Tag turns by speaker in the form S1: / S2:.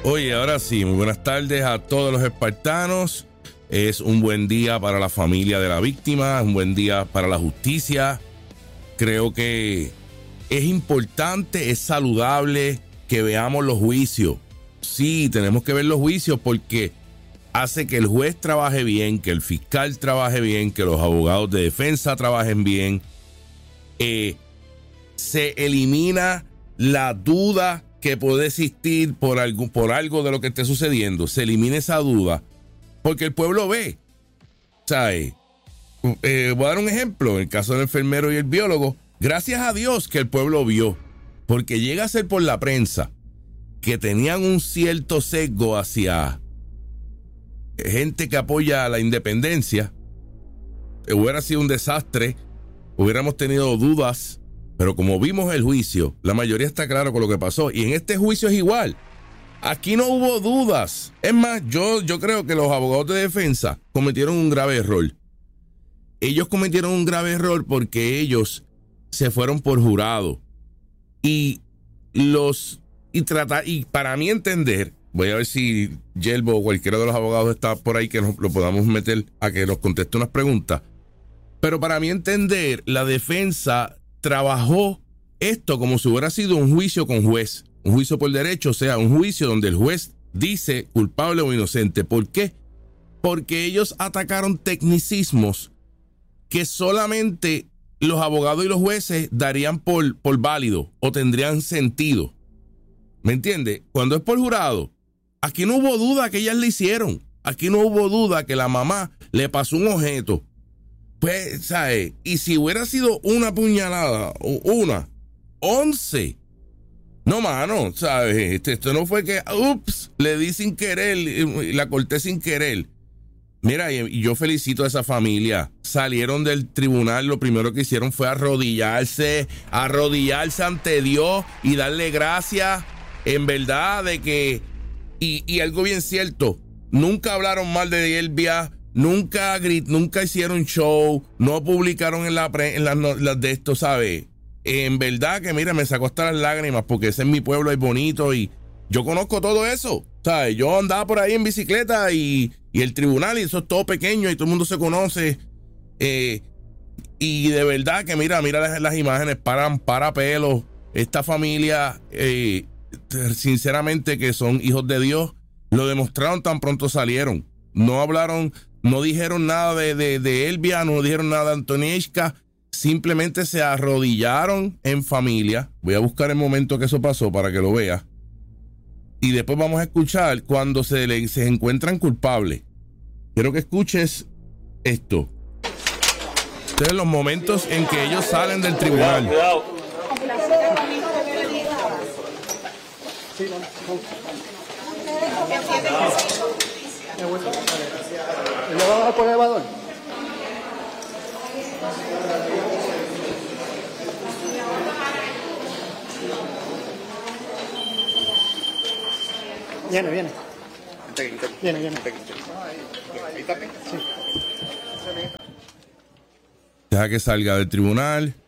S1: Oye, ahora sí, muy buenas tardes a todos los espartanos. Es un buen día para la familia de la víctima, un buen día para la justicia. Creo que es importante, es saludable que veamos los juicios. Sí, tenemos que ver los juicios porque hace que el juez trabaje bien, que el fiscal trabaje bien, que los abogados de defensa trabajen bien. Se elimina la duda que puede existir por algo de lo que esté sucediendo. Se elimina esa duda porque el pueblo ve. ¿Sabes? Voy a dar un ejemplo. En el caso del enfermero y el biólogo, gracias a Dios que el pueblo vio, porque llega a ser por la prensa que tenían un cierto sesgo hacia gente que apoya la independencia. Hubiera sido un desastre, hubiéramos tenido dudas, pero como vimos el juicio, la mayoría está claro con lo que pasó. Y en este juicio es igual. Aquí no hubo dudas. Es más, yo creo que los abogados de defensa cometieron un grave error. Ellos cometieron un grave error porque ellos se fueron por jurado. Y para mi entender, voy a ver si Yelbo o cualquiera de los abogados está por ahí que lo podamos meter a que nos conteste unas preguntas. Pero para mi entender, la defensa trabajó esto como si hubiera sido un juicio con juez, un juicio por derecho, o sea, un juicio donde el juez dice culpable o inocente. ¿Por qué? Porque ellos atacaron tecnicismos que solamente los abogados y los jueces darían por válido o tendrían sentido. ¿Me entiende? Cuando es por jurado, aquí no hubo duda que ellas le hicieron. Aquí no hubo duda que la mamá le pasó un objeto. Pues, ¿sabes? Y si hubiera sido una puñalada, o 11. No, mano, ¿sabes? Esto no fue que, le di sin querer, la corté sin querer. Mira, y yo felicito a esa familia. Salieron del tribunal, lo primero que hicieron fue arrodillarse ante Dios y darle gracias, en verdad, de que, y algo bien cierto, nunca hablaron mal de Elvia. Nunca hicieron show, no publicaron en las de esto, ¿sabes? En verdad que, mira, me sacó hasta las lágrimas porque ese es mi pueblo, es bonito y yo conozco todo eso, ¿sabes? Yo andaba por ahí en bicicleta y el tribunal y eso es todo pequeño y todo el mundo se conoce. Y de verdad que, mira las imágenes, para pelos. Esta familia, sinceramente que son hijos de Dios, lo demostraron tan pronto salieron. No hablaron, no dijeron nada de Elvia, no dijeron nada de Antonieshka, simplemente se arrodillaron en familia. Voy a buscar el momento que eso pasó para que lo veas. Y después vamos a escuchar cuando se encuentran culpables. Quiero que escuches esto. Estos son los momentos en que ellos salen del tribunal.
S2: Cuidado. ¿Le vamos a poner elevador? Viene. Viene.
S1: Deja que salga del tribunal.